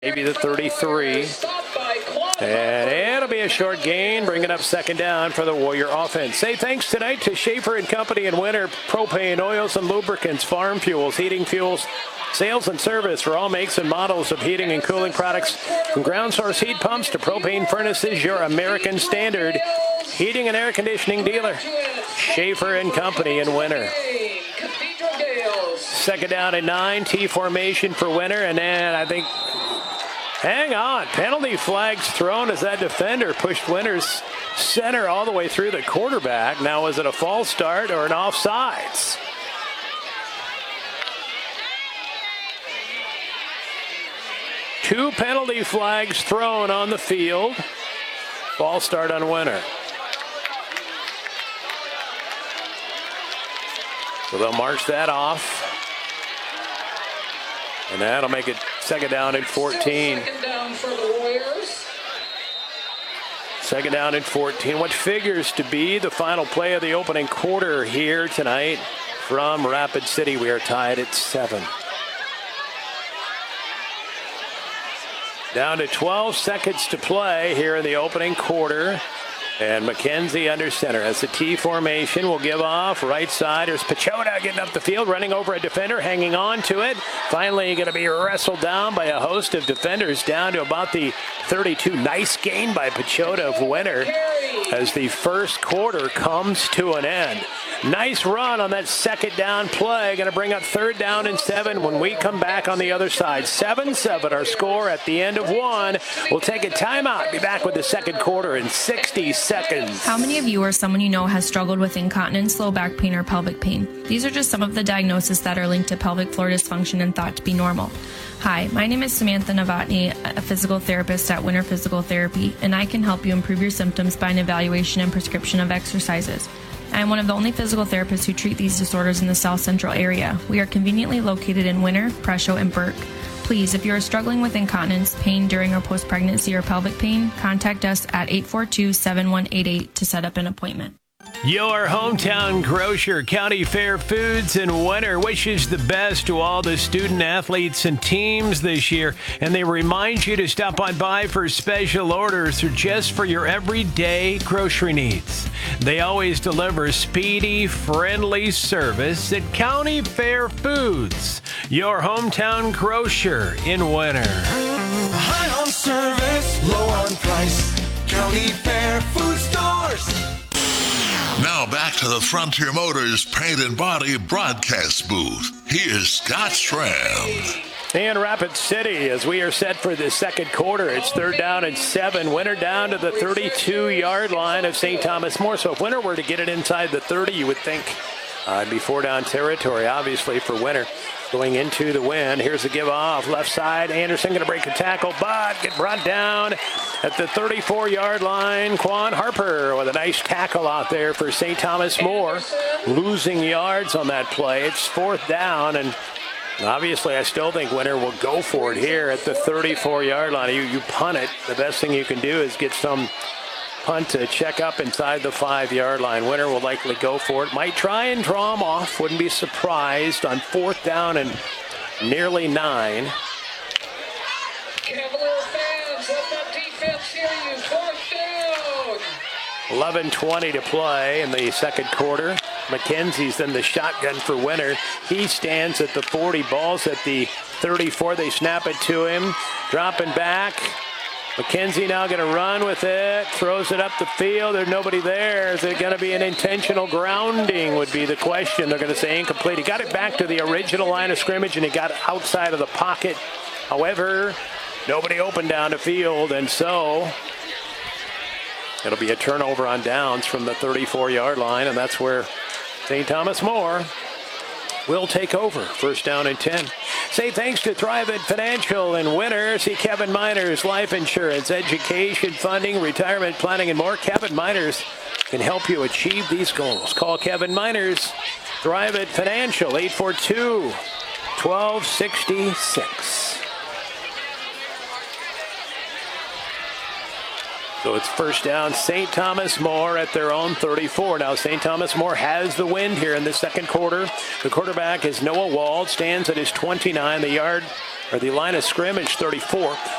maybe the 33. And it'll be a short gain, bringing up second down for the Warrior offense. Say thanks tonight to Schaefer and Company in Winter. Propane, oils and lubricants, farm fuels, heating fuels, sales and service for all makes and models of heating and cooling products. From ground source heat pumps to propane furnaces, your American Standard heating and air conditioning dealer. Schaefer and Company in Winter. Second down and 9, T formation for Winter, and then I think, hang on, penalty flags thrown as that defender pushed Winter's center all the way through the quarterback. Now, was it a false start or an offsides? Two penalty flags thrown on the field. False start on Winter. So they'll march that off. And that'll make it second down and 14. Second down for the Warriors. Second down and 14. What figures to be the final play of the opening quarter here tonight from Rapid City. We are tied at 7. Down to 12 seconds to play here in the opening quarter. And McKenzie under center as the T formation will give off right side. There's Pachota getting up the field, running over a defender, hanging on to it. Finally going to be wrestled down by a host of defenders down to about the 32. Nice gain by Pachota of Winter as the first quarter comes to an end. Nice run on that second down play. Going to bring up third down and 7 when we come back on the other side. 7-7 our score at the end of 1. We'll take a timeout. Be back with the second quarter in 60 seconds. How many of you or someone you know has struggled with incontinence, low back pain, or pelvic pain? These are just some of the diagnoses that are linked to pelvic floor dysfunction and thought to be normal. Hi, my name is Samantha Novotny, a physical therapist at Winter Physical Therapy, and I can help you improve your symptoms by an evaluation and prescription of exercises. I am one of the only physical therapists who treat these disorders in the South Central area. We are conveniently located in Winter, Presho, and Burke. Please, if you are struggling with incontinence, pain during or post-pregnancy, or pelvic pain, contact us at 842-7188 to set up an appointment. Your hometown grocer, County Fair Foods in Winter, wishes the best to all the student athletes and teams this year, and they remind you to stop on by for special orders or just for your everyday grocery needs. They always deliver speedy, friendly service at County Fair Foods, your hometown grocer in Winter. High on service, low on price. County Fair Food Stores. Now back to the Frontier Motors Paint and Body broadcast booth. Here's Scott Schramm. And Rapid City, as we are set for the second quarter, it's third down and 7. Winter down to the 32-yard line of St. Thomas More. So if Winter were to get it inside the 30, you would think it'd be 4-down territory, obviously, for Winter. Going into the wind. Here's the give off. Left side. Anderson going to break a tackle, but get brought down at the 34-yard line. Quan Harper with a nice tackle out there for St. Thomas More. Losing yards on that play. It's fourth down, and obviously I still think Winter will go for it here at the 34-yard line. You punt it. The best thing you can do is get some punt to check up inside the 5-yard line. Winter will likely go for it. Might try and draw him off. Wouldn't be surprised on fourth down and nearly 9. Cavalier fans, let that defense hear you. Fourth down. 11:20 to play in the second quarter. McKenzie's in the shotgun for Winter. He stands at the 40. Ball's at the 34. They snap it to him. Dropping back. McKenzie now going to run with it, throws it up the field. There's nobody there. Is it going to be an intentional grounding would be the question. They're going to say incomplete. He got it back to the original line of scrimmage, and he got outside of the pocket. However, nobody open down the field, and so it'll be a turnover on downs from the 34-yard line, and that's where St. Thomas More will take over. First down and 10. Say thanks to Thrivent Financial in Winter. See Kevin Miners, life insurance, education, funding, retirement planning, and more. Kevin Miners can help you achieve these goals. Call Kevin Miners, Thrivent Financial, 842-1266. So it's first down, St. Thomas More at their own 34. Now St. Thomas More has the wind here in the second quarter. The quarterback is Noah Wald, stands at his 29. The or the line of scrimmage, 34.